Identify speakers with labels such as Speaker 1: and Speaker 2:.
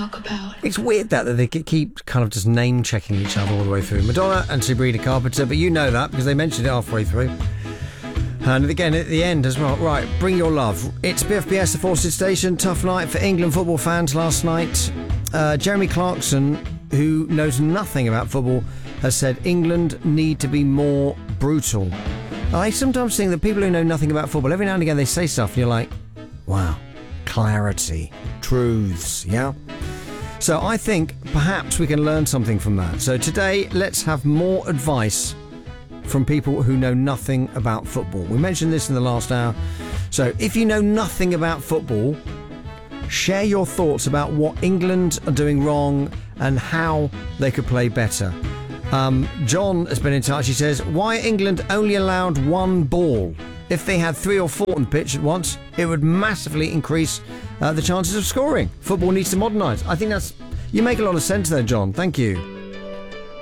Speaker 1: talk about.
Speaker 2: It's weird that they keep kind of just name-checking each other all the way through. Madonna and Sabrina Carpenter, but you know that because they mentioned it halfway through. And again at the end as well. Right, Bring Your Love. It's BFBS, the Forces Station. Tough night for England football fans last night. Jeremy Clarkson, who knows nothing about football, has said England need to be more brutal. I sometimes think that people who know nothing about football, every now and again they say stuff and you're like, wow, clarity, truths, yeah? So I think perhaps we can learn something from that. So today, let's have more advice from people who know nothing about football. We mentioned this in the last hour. So if you know nothing about football, share your thoughts about what England are doing wrong and how they could play better. John has been in touch. He says, why England only allowed one ball? If they had 3 or 4 on the pitch at once, it would massively increase the chances of scoring. Football needs to modernise. I think you make a lot of sense there, John. Thank you.